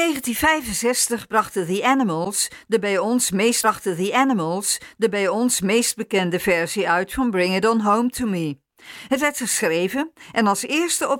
1965 brachten The Animals de bij ons meest bekende versie uit van Bring It On Home To Me. Het werd geschreven en als eerste op